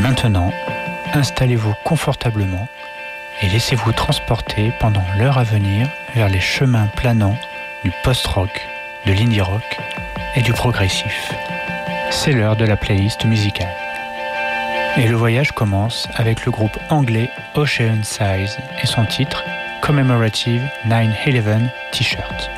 Maintenant, installez-vous confortablement et laissez-vous transporter pendant l'heure à venir vers les chemins planants du post-rock, de l'indie rock et du progressif. C'est l'heure de la playlist musicale. Et le voyage commence avec le groupe anglais Ocean Size et son titre Commemorative 9/11 T-shirt.